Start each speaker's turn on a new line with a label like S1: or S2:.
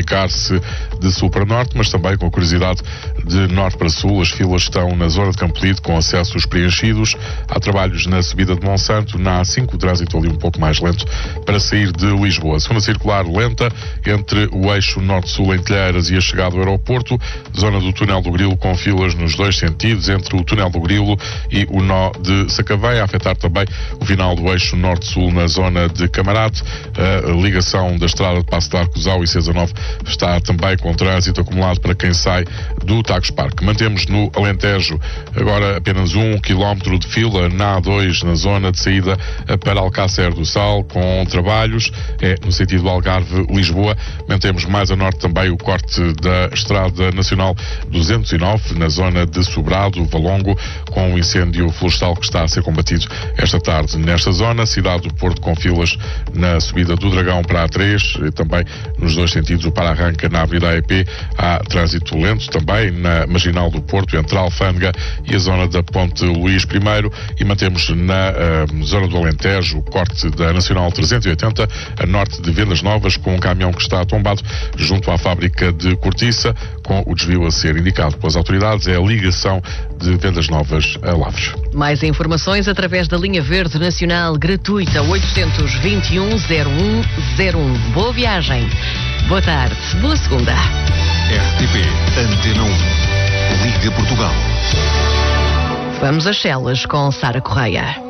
S1: deslocar-se de sul para norte, mas também com a curiosidade de norte para sul. As filas estão na zona de Campolide com acessos preenchidos. Há trabalhos na subida de Monsanto. Na A5 o trânsito ali um pouco mais lento para sair de Lisboa. Segunda circular lenta entre o eixo norte-sul em Telheiras e a chegada ao aeroporto. Zona do túnel do Grilo com filas nos dois sentidos entre o túnel do Grilo e o nó de Sacavém, a afetar também o final do eixo norte-sul na zona de Camarate. A ligação da estrada de Passo de Arcos ao IC19 está também com trânsito acumulado para quem sai do Tagus Parque. Mantemos no Alentejo agora apenas 1 quilómetro de fila na A2 na zona de saída para Alcácer do Sal com trabalhos, no sentido do Algarve-Lisboa. Mantemos mais a norte também o corte da Estrada Nacional 209 na zona de Sobrado, Valongo, com o incêndio florestal que está a ser combatido esta tarde nesta zona. Cidade do Porto com filas na subida do Dragão para a A3 e também nos dois sentidos o para-arranca na Avenida AEP. Há trânsito lento também na Marginal do Porto entre a Alfândega e a zona da Ponte Luís I, e mantemos na zona do Alentejo o corte da Nacional 380 a norte de Vendas Novas com um caminhão que está tombado junto à fábrica de cortiça, com o desvio a ser indicado pelas autoridades. É a ligação de Vendas Novas a Lavres.
S2: Mais informações através da linha verde nacional gratuita 821-0101. Boa viagem. Boa tarde. Boa segunda.
S3: RTP Antena 1. Liga Portugal.
S2: Vamos às celas com Sara Correia.